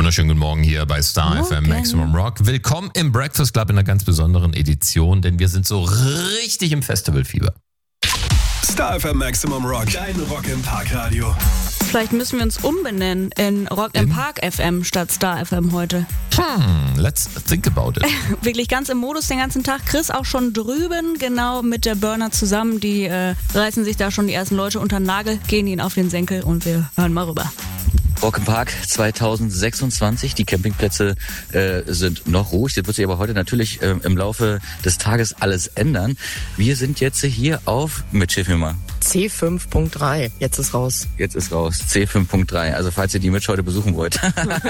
Wunderschönen guten Morgen hier bei Star FM Maximum Rock. Willkommen im Breakfast Club in einer ganz besonderen Edition, denn wir sind so richtig im Festivalfieber. Star FM Maximum Rock, dein Rock im Park Radio. Vielleicht müssen wir uns umbenennen in Rock im Park FM statt Star FM heute. Let's think about it. Wirklich ganz im Modus den ganzen Tag. Chris auch schon drüben, genau mit der Burner zusammen. Die reißen sich da schon die ersten Leute unter den Nagel, gehen ihnen auf den Senkel und wir hören mal rüber. Rock im Park 2026, die Campingplätze sind noch ruhig. Das wird sich aber heute natürlich im Laufe des Tages alles ändern. Wir sind jetzt hier auf, Mitch, mal. C5.3, jetzt ist raus. Jetzt ist raus, C5.3. Also falls ihr die Mitch heute besuchen wollt.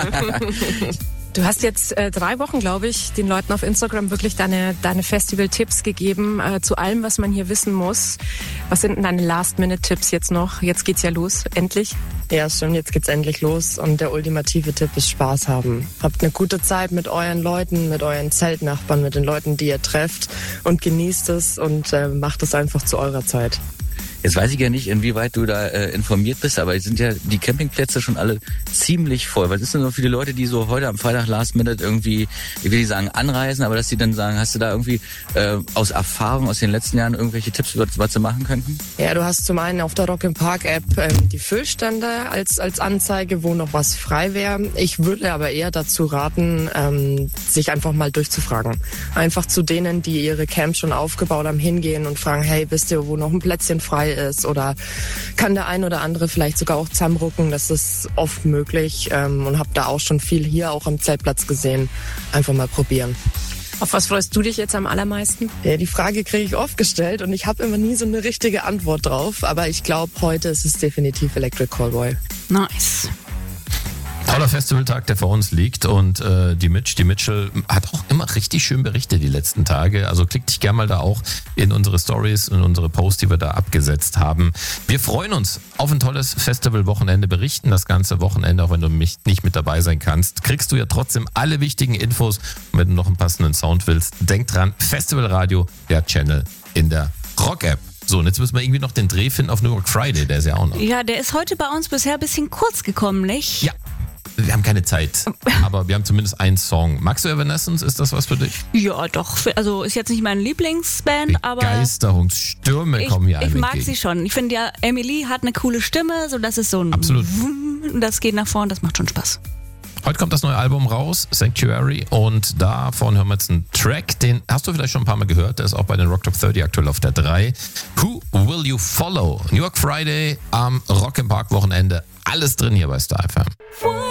Du hast jetzt 3 Wochen, glaube ich, den Leuten auf Instagram wirklich deine Festival-Tipps gegeben zu allem, was man hier wissen muss. Was sind denn deine Last-Minute-Tipps jetzt noch? Jetzt geht's ja los, endlich. Ja, stimmt, jetzt geht's endlich los und der ultimative Tipp ist Spaß haben. Habt eine gute Zeit mit euren Leuten, mit euren Zeltnachbarn, mit den Leuten, die ihr trefft und genießt es und macht es einfach zu eurer Zeit. Jetzt weiß ich ja nicht, inwieweit du da informiert bist, aber sind ja die Campingplätze schon alle ziemlich voll. Was ist denn so viele Leute, die so heute am Freitag Last Minute irgendwie, ich will nicht sagen anreisen, aber dass die dann sagen, hast du da irgendwie aus Erfahrung aus den letzten Jahren irgendwelche Tipps, was sie machen könnten? Ja, du hast zum einen auf der Rock im Park App die Füllstände als Anzeige, wo noch was frei wäre. Ich würde aber eher dazu raten, sich einfach mal durchzufragen. Einfach zu denen, die ihre Camps schon aufgebaut haben, hingehen und fragen, hey, wisst ihr, wo noch ein Plätzchen frei ist oder kann der ein oder andere vielleicht sogar auch zusammenrucken. Das ist oft möglich und habe da auch schon viel hier auch am Zeltplatz gesehen. Einfach mal probieren. Auf was freust du dich jetzt am allermeisten? Ja, die Frage kriege ich oft gestellt und ich habe immer nie so eine richtige Antwort drauf. Aber ich glaube, heute ist es definitiv Electric Callboy. Nice. Toller Festivaltag, der vor uns liegt und die Mitchell hat auch immer richtig schön berichtet die letzten Tage. Also klick dich gerne mal da auch in unsere Stories, in unsere Posts, die wir da abgesetzt haben. Wir freuen uns auf ein tolles Festivalwochenende, berichten das ganze Wochenende, auch wenn du nicht mit dabei sein kannst. Kriegst du ja trotzdem alle wichtigen Infos und wenn du noch einen passenden Sound willst, denk dran, Festivalradio, der Channel in der Rock-App. So, und jetzt müssen wir irgendwie noch den Dreh finden auf New York Friday, der ist ja auch noch. Ja, der ist heute bei uns bisher ein bisschen kurz gekommen, nicht? Ja. Wir haben keine Zeit, aber wir haben zumindest einen Song. Magst du Evanescence? Ist das was für dich? Ja, doch. Also ist jetzt nicht meine Lieblingsband, aber Begeisterungsstürme kommen hier ich einem mag entgegen. sie schon. Ich finde ja, Emily hat eine coole Stimme, so das ist so ein Absolut. Das geht nach vorn, das macht schon Spaß. Heute kommt das neue Album raus, Sanctuary, und davon hören wir jetzt einen Track, den hast du vielleicht schon ein paar Mal gehört, der ist auch bei den Rock Top 30 aktuell auf der 3. Who Will You Follow? New York Friday am Rock im Park Wochenende. Alles drin hier bei Star FM.